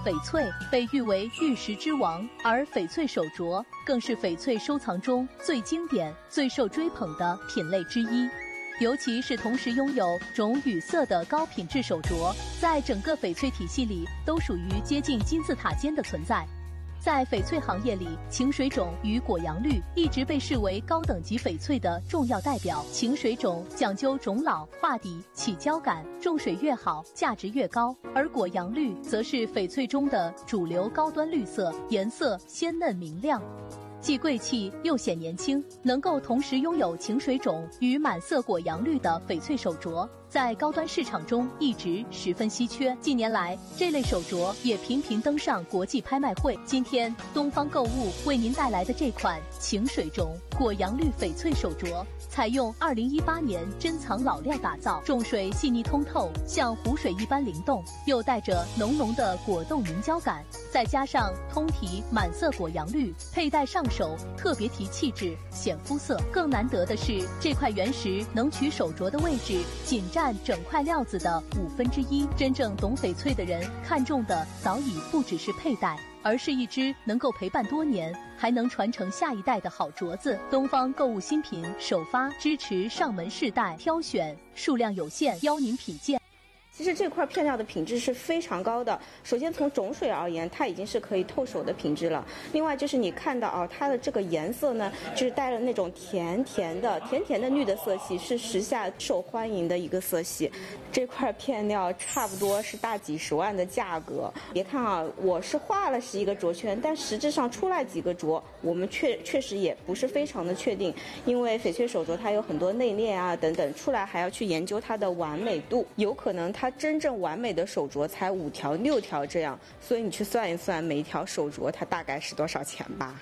翡翠被誉为玉石之王，而翡翠手镯更是翡翠收藏中最经典、最受追捧的品类之一。尤其是同时拥有种羽色的高品质手镯，在整个翡翠体系里都属于接近金字塔尖的存在。在翡翠行业里，晴水种与果阳绿一直被视为高等级翡翠的重要代表。晴水种讲究种老、化底、起胶感，重水越好，价值越高；而果阳绿则是翡翠中的主流高端绿色，颜色鲜嫩明亮。既贵气又显年轻，能够同时拥有晴水种与满色果阳绿的翡翠手镯，在高端市场中一直十分稀缺。近年来，这类手镯也频频登上国际拍卖会。今天，东方购物为您带来的这款晴水种果阳绿翡翠手镯，采用2018年珍藏老料打造，重水细腻通透，像湖水一般灵动，又带着浓浓的果冻凝胶感，再加上通体满色果阳绿，佩戴上手特别提气质，显肤色。更难得的是，这块原石能取手镯的位置仅占整块料子的1/5。真正懂翡翠的人看中的早已不只是佩戴，而是一只能够陪伴多年，还能传承下一代的好镯子。东方购物新品首发，支持上门试戴挑选，数量有限，邀您品鉴。 其实这块片料的品质是非常高的。首先从种水而言，它已经是可以透手的品质了。另外就是你看到啊，它的这个颜色呢，就是带了那种甜甜的绿的色系，是时下受欢迎的一个色系。这块片料差不多是大几十万的价格。别看啊，我是画了11个镯圈，但实质上出来几个镯，我们确实也不是非常的确定，因为翡翠手镯它有很多内敛啊等等，出来还要去研究它的完美度，有可能它真正完美的手镯才5条6条这样，所以你去算一算每一条手镯它大概是多少钱吧。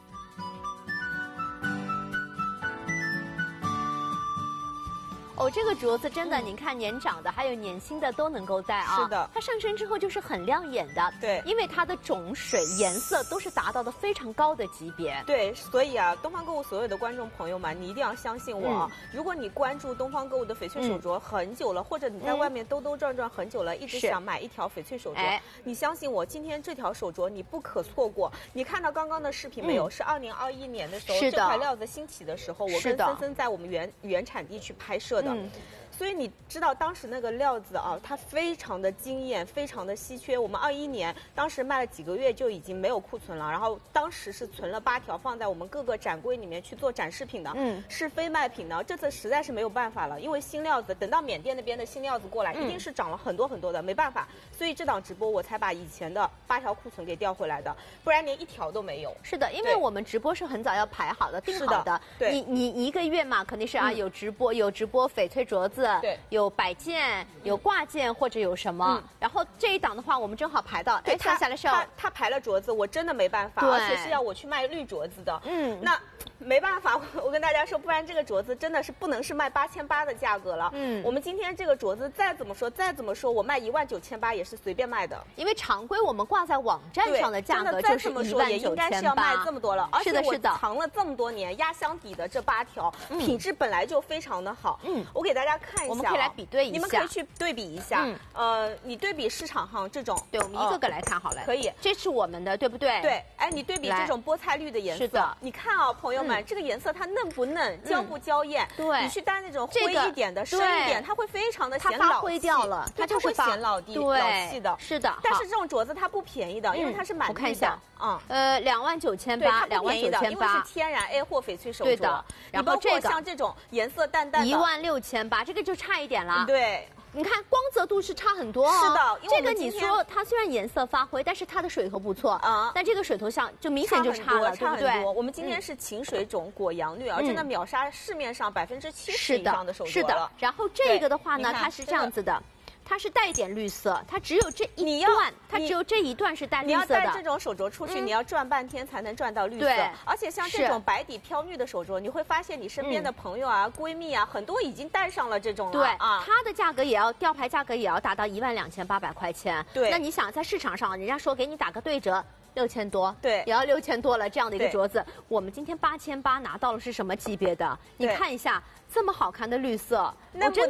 哦，这个镯子真的，您看年长的还有年轻的都能够戴啊。 是的， 它上身之后就是很亮眼的。 对， 因为它的种水颜色都是达到的非常高的级别。 对，所以啊，东方购物所有的观众朋友们，你一定要相信我。如果你关注东方购物的翡翠手镯很久了，或者你在外面兜兜转转很久了，一直想买一条翡翠手镯，你相信我，今天这条手镯你不可错过。你看到刚刚的视频没有？是2021年的时候，这块料子兴起的时候，我跟森森在我们原产地去拍摄的。所以你知道当时那个料子啊，它非常的惊艳，非常的稀缺。我们21年当时卖了几个月就已经没有库存了，然后当时是存了8条放在我们各个展柜里面去做展示品的，是非卖品的。这次实在是没有办法了，因为新料子等到缅甸那边的新料子过来，一定是涨了很多很多的，没办法。所以这档直播我才把以前的8条库存给调回来的，不然连1条都没有。 是的，因为我们直播是很早要排好的、定好的。 对， 你1个月嘛，肯定是啊，有直播翡翠镯子。 对， 有摆件，有挂件或者有什么，然后这一档的话，我们正好排到，算下来是要他排了镯子，我真的没办法，而且是要我去卖绿镯子的，那没办法，我跟大家说，不然这个镯子真的是不能是卖8800的价格了，我们今天这个镯子再怎么说，我卖19800也是随便卖的， 因为常规我们挂在网站上的价格就是19800， 也应该是要卖这么多了，而且我的藏了这么多年压箱底的这8条，品质本来就非常的好，我给大家看一下， 我们可以来比对一下， 你们可以去对比一下，你对比市场上这种， 对，我们一个个来看好了， 可以， 这是我们的，对不对？ 对，哎，你对比这种菠菜绿的颜色， 是的， 你看啊，朋友们，这个颜色它嫩不嫩，娇不娇艳？ 对， 你去戴那种灰一点的、深一点，它会非常的显老气掉了， 它就会显老气的， 是的。 但是这种镯子它不便宜的，因为它是满绿的， 29800， 对，它不便宜的， 29800， 因为是天然 A 货翡翠手镯， 对的。然后这个像这种颜色淡淡的 16800，这个就差一点了， 对。 你看光泽度是差很多哦。 是的， 这个你说它虽然颜色发灰，但是它的水头不错啊，但这个水头像就明显就差了，对不对？ 我们今天是晴水种果阳绿，而真的秒杀市面上70%以上的手镯了。 是的。然后这个的话呢，它是这样子的。它是带一点绿色，它只有这一段，它只有这一段是带绿色的。 你要带这种手镯出去，你要转半天才能转到绿色。 对， 而且像这种白底飘绿的手镯，你会发现你身边的朋友啊、闺蜜啊，很多已经戴上了这种了。 对啊，它的价格也要吊牌价格也要达到12800块钱。 对， 那你想在市场上，人家说给你打个对折。6000多， 对， 也要6000多了。这样的一个镯子，我们今天8800拿到了是什么级别的？你看一下，这么好看的绿色， 我真的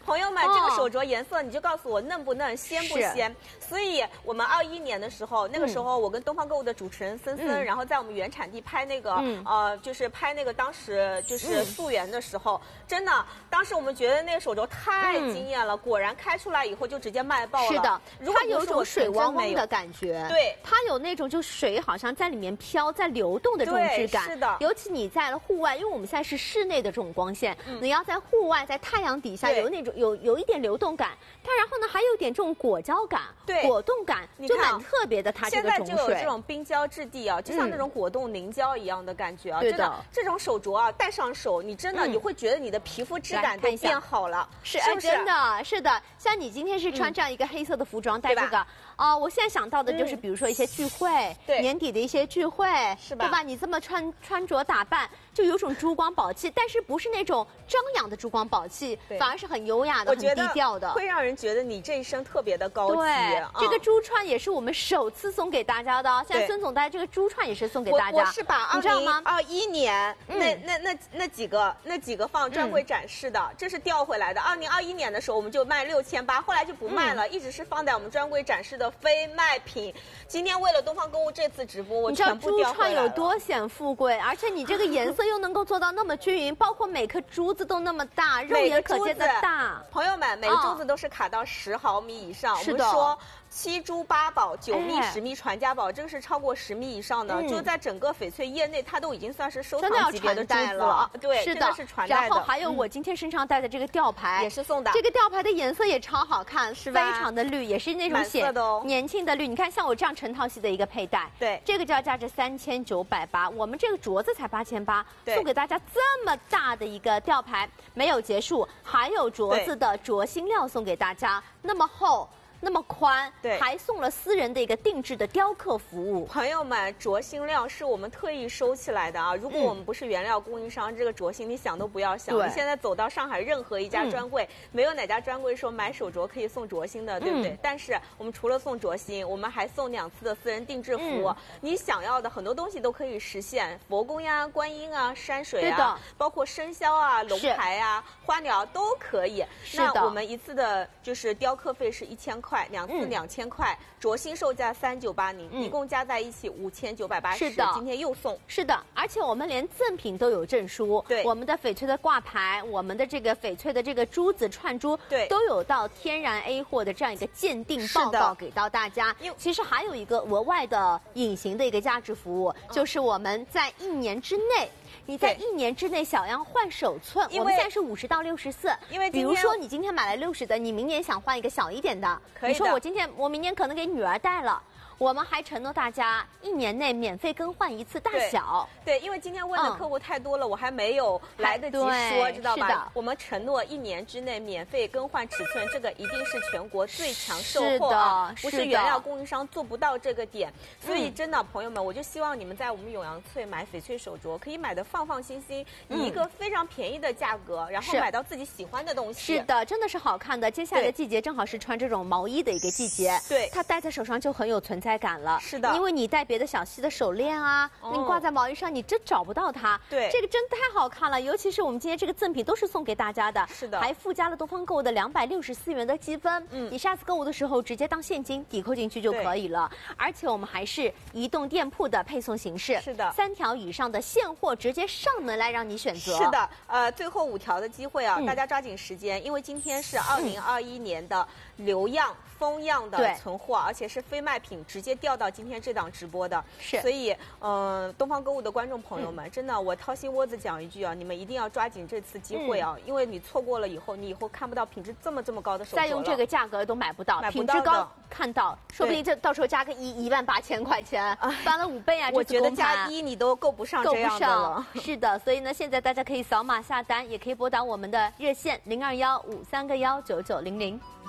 朋友们，这个手镯颜色你就告诉我嫩不嫩，鲜不鲜。所以我们21年的时候，那个时候我跟东方购物的主持人森森，然后在我们原产地拍那个就是拍那个当时就是溯源的时候，真的，当时我们觉得那个手镯太惊艳了，果然开出来以后就直接卖爆了。 是的，它有一种水汪汪的感觉， 对， 它有那种就水好像在里面飘，在流动的这种质感。 是的， 尤其你在户外，因为我们现在是室内的这种光线，你要在户外，在太阳底下有那种有一点流动感，它然后呢还有点这种果胶感， 对， 果冻感，就蛮特别的。它这个种水现在就有这种冰胶质地啊，就像那种果冻凝胶一样的感觉啊。真的，这种手镯啊，戴上手，你真的你会觉得你的皮肤质感都变好了， 是不是？真的是的。像你今天是穿这样一个黑色的服装，戴这个。我现在想到的就是，比如说一些聚会，年底的一些聚会， 是吧？ 对吧？你这么穿着打扮，就有种珠光宝气，但是不是那种张扬的珠光宝气，反而是很优雅的、很低调的， 会让人觉得你这一身特别的高级。 对，这个珠串也是我们首次送给大家的。现在孙总带这个珠串也是送给大家。 我是把2021年那几个放专柜展示的，这是调回来的。2021年的时候我们就卖6800，后来就不卖了，一直是放在我们专柜展示的非卖品。今天为了东方购物这次直播，我全部调回来了。 你知道珠串有多显富贵，而且你这个颜色又能够做到那么均匀，包括每颗珠子都那么大，肉眼可见的大。 朋友们，每个珠子都是卡到10毫米以上。我们说7珠8宝，9密、10密传家宝，这个是超过10密以上的，就在整个翡翠业内，它都已经算是收藏级别的珠子了。对， 是的， 是传代的。 然后还有我今天身上戴的这个吊牌， 也是送的。 这个吊牌的颜色也超好看，是吧？非常的绿，也是那种显年轻的绿。你看，像我这样成套系的一个佩戴， 对， 这个就要价值3980，我们这个镯子才8800，送给大家这么大的一个吊牌，没有结束，还有镯子的镯芯料送给大家，那么厚。那么宽， 对， 还送了私人的一个定制的雕刻服务。 朋友们，镯芯料是我们特意收起来的啊！如果我们不是原料供应商，这个镯芯你想都不要想。你现在走到上海任何一家专柜，没有哪家专柜说买手镯可以送镯芯的，对不对？但是我们除了送镯芯，我们还送2次的私人定制服务。你想要的很多东西都可以实现，佛宫呀、观音啊、山水啊，包括生肖啊、龙牌啊、花鸟都可以。那我们一次的就是雕刻费是1000块，2次2000块，镯芯售价3980，一共加在一起5980。 是的， 今天又送。 是的，而且我们连赠品都有证书。 对， 我们的翡翠的挂牌，我们的这个翡翠的这个珠子串珠， 对， 都有到天然 A 货的这样一个鉴定报告给到大家。其实还有一个额外的隐形的一个价值服务，就是我们在1年之内。你在1年之内小样换手寸，我们现在是50到64。 因为比如说你今天买了60的，你明年想换一个小一点的，你说我明年可能给女儿戴了。我们还承诺大家1年内免费更换1次大小。 对，因为今天问的客户太多了，我还没有来得及说，知道吧？我们承诺1年之内免费更换尺寸，这个一定是全国最强售后啊，不是原料供应商做不到这个点。所以真的朋友们，我就希望你们在我们永阳翠买翡翠手镯，可以买的放心心，以一个非常便宜的价格，然后买到自己喜欢的东西。 是的，真的是好看的。接下来的季节正好是穿这种毛衣的一个季节， 对， 它戴在手上就很有存在感了。 是的， 因为你戴别的小细的手链啊，你挂在毛衣上，你真找不到它。 对， 这个真太好看了，尤其是我们今天这个赠品都是送给大家的。 是的， 还附加了东方购物的264元的积分。你下次购物的时候直接当现金抵扣进去就可以了。而且我们还是移动店铺的配送形式。 是的 ，3条以上的现货直接上门来让你选择。 是的，最后5条的机会啊，大家抓紧时间，因为今天是2021年的留样。封样的存货，而且是非卖品，直接调到今天这档直播的。 是， 所以，东方购物的观众朋友们，真的，我掏心窝子讲一句啊，你们一定要抓紧这次机会啊，因为你错过了以后，你以后看不到品质这么高的手镯了。 再用这个价格都买不到，品质高看到，说不定这到时候加个18000块钱，翻了5倍啊！ 我觉得加1你都够不上这样的了。 是的，所以呢，现在大家可以扫码下单，也可以拨打我们的热线0215319900。